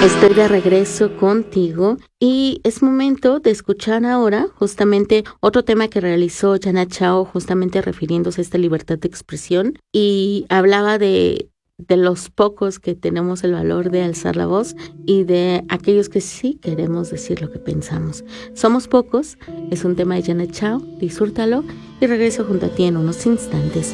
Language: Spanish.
Estoy de regreso contigo y es momento de escuchar ahora justamente otro tema que realizó Janet Chao, justamente refiriéndose a esta libertad de expresión, y hablaba de los pocos que tenemos el valor de alzar la voz y de aquellos que sí queremos decir lo que pensamos. Somos pocos, es un tema de Janet Chao, disfrútalo y regreso junto a ti en unos instantes.